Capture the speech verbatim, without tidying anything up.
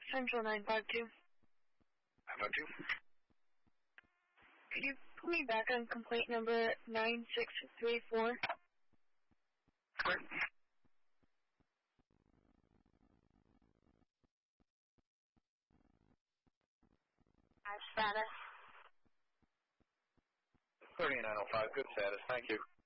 Central nine five two. nine five two. Could you put me back on complaint number nine six three four? Sure. Our status. thirty-nine oh five, good status, thank you.